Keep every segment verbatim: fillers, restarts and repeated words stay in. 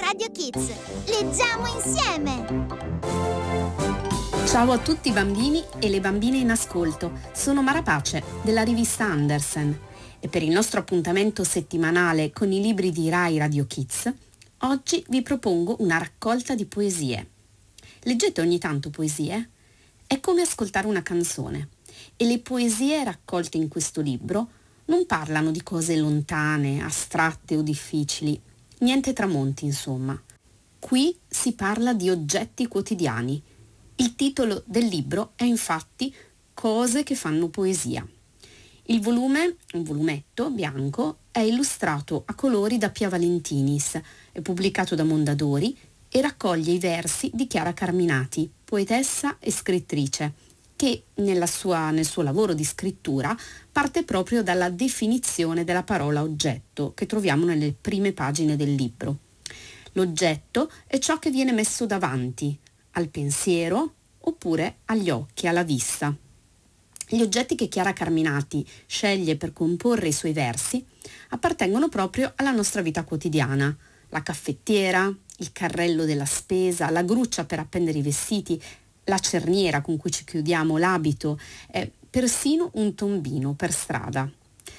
Radio Kids. Leggiamo insieme! Ciao a tutti i bambini e le bambine in ascolto. Sono Mara Pace della rivista Andersen e per il nostro appuntamento settimanale con i libri di Rai Radio Kids, oggi vi propongo una raccolta di poesie. Leggete ogni tanto poesie? È come ascoltare una canzone e le poesie raccolte in questo libro non parlano di cose lontane, astratte o difficili, niente tramonti insomma. Qui si parla di oggetti quotidiani. Il titolo del libro è infatti Cose che fanno poesia. Il volume, un volumetto bianco, è illustrato a colori da Pia Valentinis, è pubblicato da Mondadori e raccoglie i versi di Chiara Carminati, poetessa e scrittrice, che nella sua, nel suo lavoro di scrittura parte proprio dalla definizione della parola oggetto che troviamo nelle prime pagine del libro. L'oggetto è ciò che viene messo davanti, al pensiero oppure agli occhi, alla vista. Gli oggetti che Chiara Carminati sceglie per comporre i suoi versi appartengono proprio alla nostra vita quotidiana. La caffettiera, il carrello della spesa, la gruccia per appendere i vestiti, la cerniera con cui ci chiudiamo l'abito, eh, persino un tombino per strada.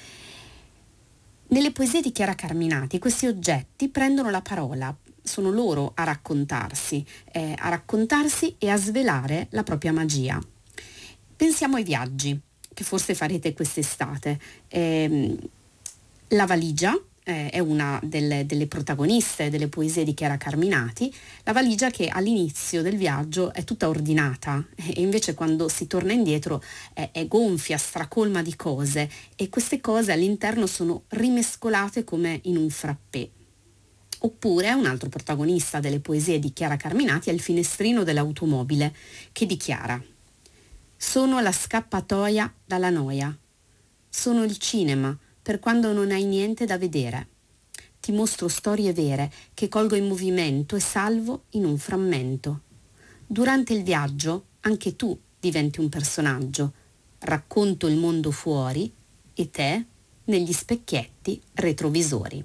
Nelle poesie di Chiara Carminati questi oggetti prendono la parola, sono loro a raccontarsi, eh, a raccontarsi e a svelare la propria magia. Pensiamo ai viaggi che forse farete quest'estate. Eh, la valigia eh, è una delle, delle protagoniste delle poesie di Chiara Carminati, la valigia che all'inizio del viaggio è tutta ordinata e invece quando si torna indietro è, è gonfia, stracolma di cose e queste cose all'interno sono rimescolate come in un frappè. Oppure un altro protagonista delle poesie di Chiara Carminati è il finestrino dell'automobile che dichiara: sono la scappatoia dalla noia, sono il cinema per quando non hai niente da vedere. Ti mostro storie vere che colgo in movimento e salvo in un frammento. Durante il viaggio anche tu diventi un personaggio, racconto il mondo fuori e te negli specchietti retrovisori.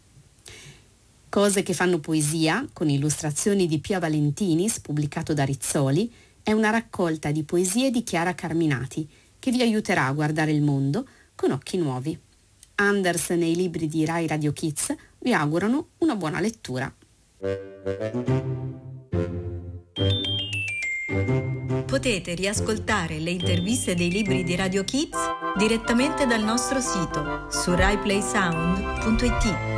Cose che fanno poesia, con illustrazioni di Pia Valentinis, pubblicato da Rizzoli, è una raccolta di poesie di Chiara Carminati che vi aiuterà a guardare il mondo con occhi nuovi. Andersen e i libri di Rai Radio Kids vi augurano una buona lettura. Potete riascoltare le interviste dei libri di Radio Kids direttamente dal nostro sito su rai play sound punto it.